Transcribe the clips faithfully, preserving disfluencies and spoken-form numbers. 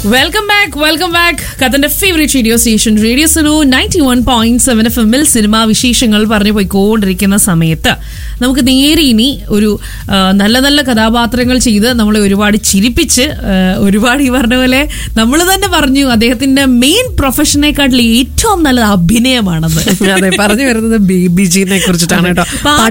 Welcome back welcome back കഥന്റെ favourite radio station radio Sunu ninety one point seven F എമ്മിൽ cinema വിശേഷങ്ങൾ പറഞ്ഞു പോയിക്കൊണ്ടിരിക്കുന്ന സമയത്ത് നമുക്ക് നേരെ ഇനി ഒരു നല്ല നല്ല കഥാപാത്രങ്ങൾ ചെയ്ത് നമ്മളെ ഒരുപാട് ചിരിപ്പിച്ച് ഒരുപാട് ഈ പറഞ്ഞ പോലെ നമ്മൾ തന്നെ പറഞ്ഞു അദ്ദേഹത്തിന്റെ മെയിൻ പ്രൊഫഷനെക്കാട്ടിൽ ഏറ്റവും നല്ലത് അഭിനയമാണെന്ന്. അതെ, പറഞ്ഞു വരുന്നത് ബേബി ജീനെ കുറിച്ചിട്ടാണ് കേട്ടോ.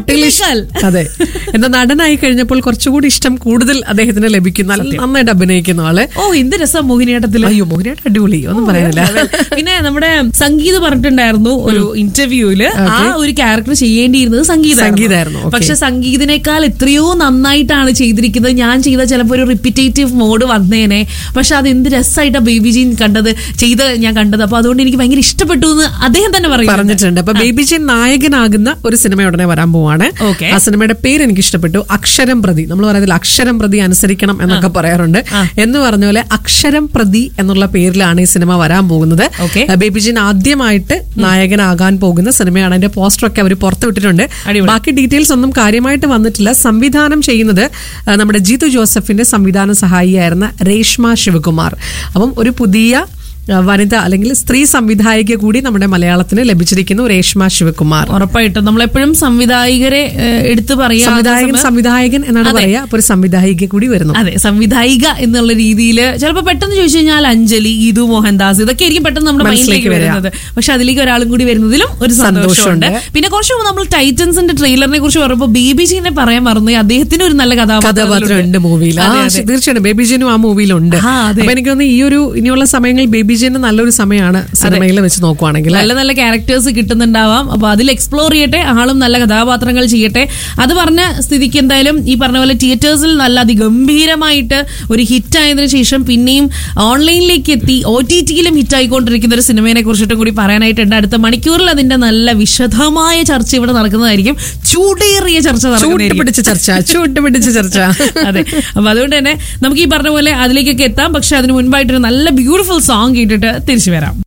അതെ, എന്താ നടനായി കഴിഞ്ഞപ്പോൾ കുറച്ചുകൂടി ഇഷ്ടം കൂടുതൽ അദ്ദേഹത്തിന് ലഭിക്കുന്ന നന്നായിട്ട് അഭിനയിക്കുന്ന ആള്. ഓ, എന്ത് രസം മോഹിനിയാട്ടത്തിൽ. അയ്യോ, മോഹിനിയാട്ടം അടിപൊളി, ഒന്നും പറയാനില്ല. പിന്നെ നമ്മുടെ സംഗീത പറഞ്ഞിട്ടുണ്ടായിരുന്നു ഒരു ഇന്റർവ്യൂല് ആ ഒരു ക്യാരക്ടർ ചെയ്യേണ്ടിയിരുന്നത് സംഗീതമായിരുന്നു. പക്ഷെ സംഗീതിനേക്കാൾ എത്രയോ നന്നായിട്ടാണ് ചെയ്തിരിക്കുന്നത്. ഞാൻ ചെയ്ത ചിലപ്പോൾ ഒരു റിപ്പീറ്റേറ്റീവ് മോഡ് വന്നേനെ, പക്ഷെ അത് എന്ത് രസമായിട്ടാ ബേബി ജീൻ കണ്ടത് ചെയ്ത് ഞാൻ കണ്ടത്. അപ്പൊ അതുകൊണ്ട് എനിക്ക് ഭയങ്കര ഇഷ്ടപ്പെട്ടു എന്ന് അദ്ദേഹം തന്നെ പറഞ്ഞിട്ടുണ്ട്. അപ്പൊ ബേബി ജീൻ നായകനാകുന്ന ഒരു സിനിമ ഉടനെ വരാൻ പോവാണ്. ആ സിനിമയുടെ പേര് എനിക്ക് ഇഷ്ടപ്പെട്ടു, അക്ഷരം പ്രതി. നമ്മൾ പറയുന്നത് അക്ഷരം പ്രതി അനുസരിക്കണം എന്നൊക്കെ പറയാറുണ്ട്. എന്ന് പറഞ്ഞ പോലെ അക്ഷരം പ്രതി എന്നുള്ള പേരിലാണ് ഈ സിനിമ വരാൻ പോകുന്നത്. ബേബി ജീൻ ആദ്യമായിട്ട് നായകനാകാൻ പോകുന്ന സിനിമയാണ്. അതിന്റെ പോസ്റ്ററൊക്കെ അവർ പുറത്തുവിട്ടിട്ടുണ്ട്. ബാക്കി ഡീറ്റെയിൽസ് ഒന്നും കാര്യമായിട്ട് വന്നിട്ടില്ല. സംവിധാനം ചെയ്യുന്നത് നമ്മുടെ ജിത്തു ജോസഫിന്റെ സംവിധാന സഹായിയായിരുന്ന രേഷ്മ ശിവകുമാർ. അപ്പം ഒരു പുതിയ വനിത അല്ലെങ്കിൽ സ്ത്രീ സംവിധായിക കൂടി നമ്മുടെ മലയാളത്തിന് ലഭിച്ചിരിക്കുന്നു, രേഷ്മ ശിവകുമാർ. ഉറപ്പായിട്ടും നമ്മളെപ്പോഴും സംവിധായകരെ എടുത്തു പറയാം, സംവിധായകൻ സംവിധായകൻ എന്നാണ് പറയാ. അപ്പൊ ഒരു സംവിധായിക കൂടി വരുന്നു. അതെ, സംവിധായിക എന്നുള്ള രീതിയിൽ ചിലപ്പോൾ പെട്ടെന്ന് ചോദിച്ചു കഴിഞ്ഞാൽ അഞ്ജലി, ഗീതു മോഹൻദാസ്, ഇതൊക്കെ ആയിരിക്കും പെട്ടെന്ന് നമ്മുടെ മൈൻഡിലേക്ക് വരുന്നത്. പക്ഷെ അതിലേക്ക് ഒരാളും കൂടി വരുന്നതിലും ഒരു സന്തോഷമുണ്ട്. പിന്നെ കുറച്ച് നമ്മൾ ടൈറ്റൻസിന്റെ ട്രെയിലറിനെ കുറിച്ച് പറയുമ്പോൾ ബേബി ജീനെ പറയാൻ മറന്നു. അദ്ദേഹത്തിന് ഒരു നല്ല കഥാപാത്രം ഉണ്ട് മൂവിയിൽ. തീർച്ചയായിട്ടും ബേബി ജീനും ആ മൂവിയിലുണ്ട്. അപ്പൊ എനിക്ക് തോന്നുന്നു ഈ ഒരു ഇനിയുള്ള സമയങ്ങളിൽ ബേബി ജീന് നല്ലൊരു സമയമാണ് സിനിമയിൽ വെച്ച് നോക്കുവാണെങ്കിൽ. നല്ല നല്ല ക്യാരക്ടേഴ്സ് കിട്ടുന്നുണ്ടാവാം. അപ്പൊ അതിൽ എക്സ്പ്ലോർ ചെയ്യട്ടെ, ആളും നല്ല കഥാപാത്രങ്ങൾ ചെയ്യട്ടെ. അത് പറഞ്ഞ സ്ഥിതിക്ക് എന്തായാലും ഈ പറഞ്ഞ പോലെ തിയേറ്റേഴ്സിൽ നല്ല അതിഗംഭീരമായിട്ട് ഒരു ഹിറ്റ് ആയതിനു ശേഷം പിന്നെയും ഓൺലൈനിലേക്ക് എത്തി ഒ ടി ടിയിലും ഹിറ്റ് ആയിക്കൊണ്ടിരിക്കുന്ന ഒരു സിനിമയെ കുറിച്ചിട്ടും കൂടി പറയാനായിട്ടുണ്ട്. അടുത്ത മണിക്കൂറിൽ അതിന്റെ നല്ല വിശദമായ ചർച്ച ഇവിടെ നടക്കുന്നതായിരിക്കും. ചൂടേറിയ ചർച്ച ചൂട്ടുപിടിച്ച ചർച്ച ചൂട്ടുപിടിച്ച ചർച്ച അതെ, അപ്പൊ അതുകൊണ്ട് തന്നെ നമുക്ക് ഈ പറഞ്ഞ പോലെ അതിലേക്കൊക്കെ എത്താം. പക്ഷെ അതിന് മുൻപായിട്ടൊരു നല്ല ബ്യൂട്ടിഫുൾ സോങ് കേട്ടിട്ട് തിരിച്ചു വരാം.